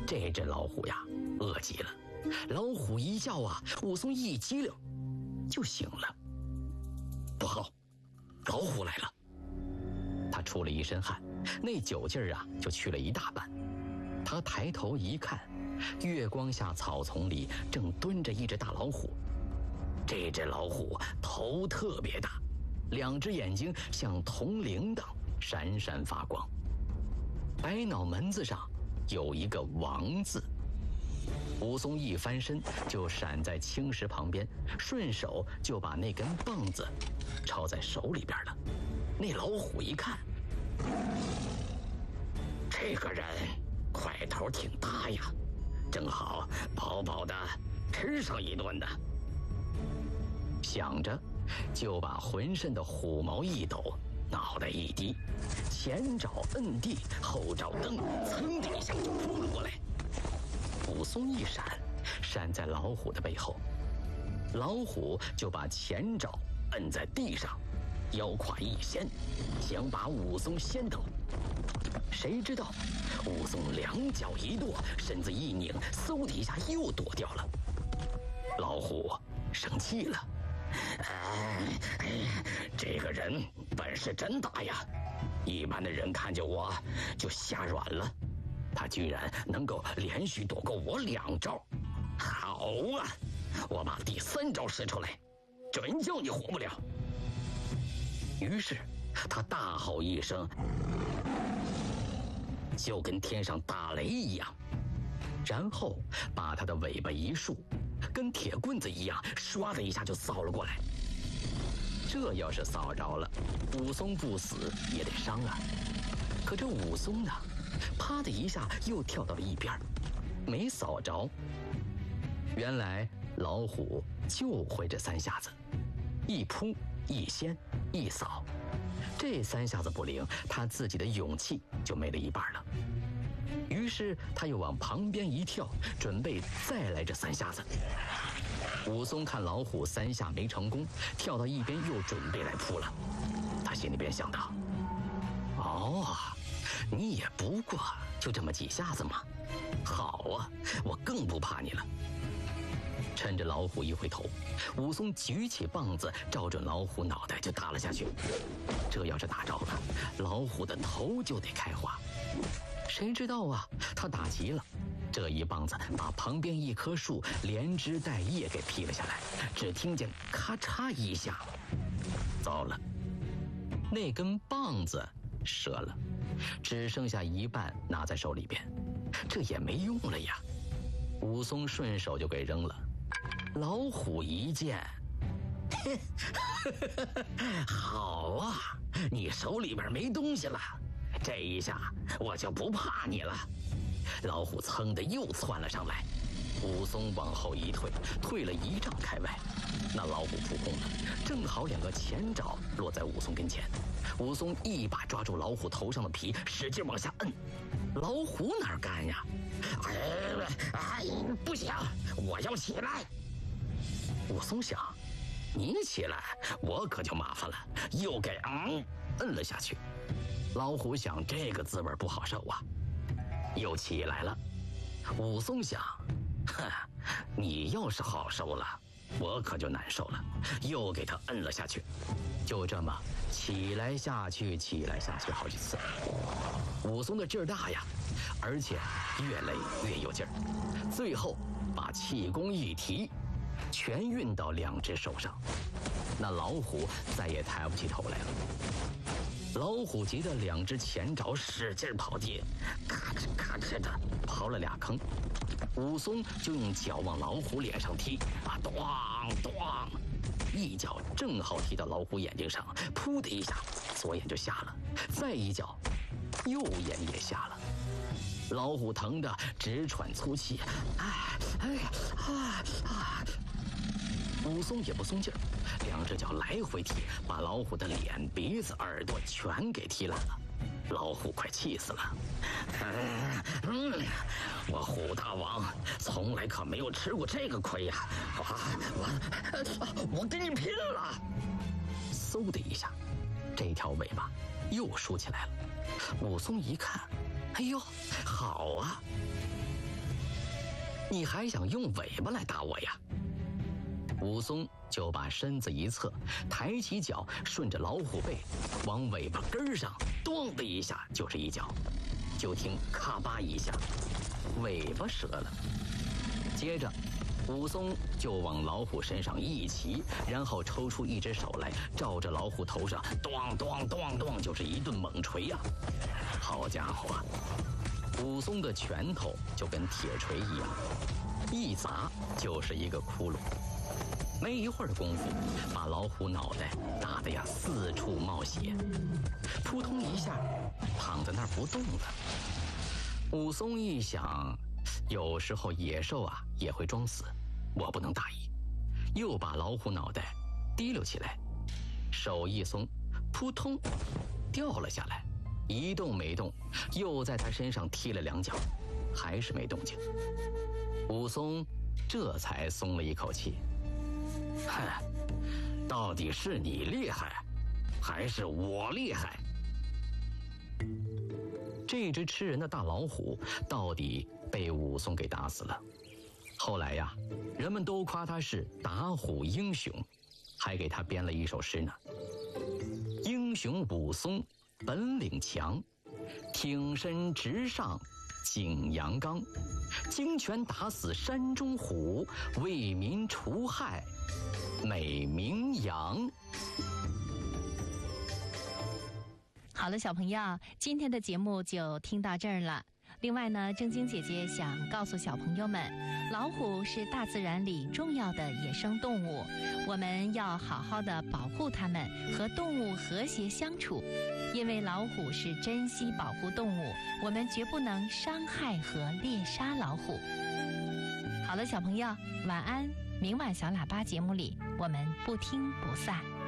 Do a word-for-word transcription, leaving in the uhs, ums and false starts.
这只老虎呀，饿极了。老虎一叫啊，武松一激灵就醒了。不好，老虎来了！他出了一身汗，那酒劲儿啊就去了一大半。他抬头一看，月光下草丛里正蹲着一只大老虎。这只老虎头特别大，两只眼睛像铜铃铛，闪闪发光。白脑门子上有一个王字。武松一翻身就闪在青石旁边，顺手就把那根棒子抄在手里边了。那老虎一看，这个人块头挺大呀，正好饱饱的吃上一顿的。想着，就把浑身的虎毛一抖，脑袋一低，前爪摁地，后爪蹬，噌的一下就扑了过来。武松一闪，闪在老虎的背后，老虎就把前爪摁在地上，腰胯一掀，想把武松掀倒。谁知道武松两脚一跺，身子一拧，嗖的一下又躲掉了。老虎生气了，哎哎，这个人本事真大呀！一般的人看见我就吓软了，他居然能够连续躲过我两招。好啊，我把第三招使出来，准叫你活不了。于是他大吼一声，就跟天上打雷一样，然后把他的尾巴一竖，跟铁棍子一样，唰的一下就扫了过来。这要是扫着了，武松不死也得伤啊。可这武松呢，啪的一下又跳到了一边，没扫着。原来老虎就会这三下子，一扑一掀一扫，这三下子不灵，他自己的勇气就没了一半了。于是他又往旁边一跳，准备再来这三下子。武松看老虎三下没成功，跳到一边又准备来扑了。他心里边想到，哦，你也不过就这么几下子嘛，好啊，我更不怕你了。趁着老虎一回头，武松举起棒子，照准老虎脑袋就打了下去。这要是打着了，老虎的头就得开花。谁知道啊，他打急了，这一棒子把旁边一棵树连枝带叶给劈了下来，只听见咔嚓一下，糟了，那根棒子折了，只剩下一半拿在手里边，这也没用了呀。武松顺手就给扔了。老虎一见，好啊，你手里边没东西了，这一下我就不怕你了。老虎噌的又窜了上来，武松往后一退，退了一丈开外。那老虎扑空了，正好两个前爪落在武松跟前。武松一把抓住老虎头上的皮，使劲往下摁。老虎哪干呀？哎哎，不行，我要起来。武松想，你起来我可就麻烦了，又给嗯摁了下去。老虎想，这个滋味不好受啊，又起来了。武松想，哼，你要是好受了，我可就难受了，又给他摁了下去。就这么起来下去起来下去好几次。武松的劲儿大呀，而且越累越有劲儿，最后把气功一提，全运到两只手上，那老虎再也抬不起头来了。老虎急得两只前爪使劲刨地，咔哧咔哧的刨了俩坑。武松就用脚往老虎脸上踢，啊，咣咣，一脚正好踢到老虎眼睛上，噗的一下，左眼就瞎了，再一脚，右眼也瞎了。老虎疼得直喘粗气，哎哎啊啊！武松也不松劲儿，两只脚来回踢，把老虎的脸、鼻子、耳朵全给踢烂了。老虎快气死了，嗯，我虎大王从来可没有吃过这个亏呀！我我跟你拼了！嗖的一下，这条尾巴又竖起来了。武松一看，哎呦，好啊！ 你还想用尾巴来打我呀？”武松就把身子一侧，抬起脚，顺着老虎背往尾巴根上咚的一下就是一脚，就听咔吧一下，尾巴折了。接着武松就往老虎身上一骑，然后抽出一只手来，照着老虎头上咚咚咚咚就是一顿猛锤呀、啊！好家伙，武松的拳头就跟铁锤一样，一砸就是一个窟窿。没一会儿的功夫，把老虎脑袋打得呀四处冒血，扑通一下躺在那儿不动了。武松一想，有时候野兽啊也会装死，我不能大意，又把老虎脑袋提溜起来，手一松，扑通掉了下来，一动没动，又在他身上踢了两脚，还是没动静。武松这才松了一口气。哼，到底是你厉害，还是我厉害？这只吃人的大老虎到底被武松给打死了。后来呀，人们都夸他是打虎英雄，还给他编了一首诗呢：“英雄武松本领强，挺身直上景阳冈，惊拳打死山中虎，为民除害美名扬。” 好了，小朋友，今天的节目就听到这儿了。另外呢，正晶姐姐想告诉小朋友们，老虎是大自然里重要的野生动物，我们要好好的保护它们，和动物和谐相处。因为老虎是珍稀保护动物，我们绝不能伤害和猎杀老虎。好了，小朋友，晚安。明晚小喇叭节目里，我们不听不散。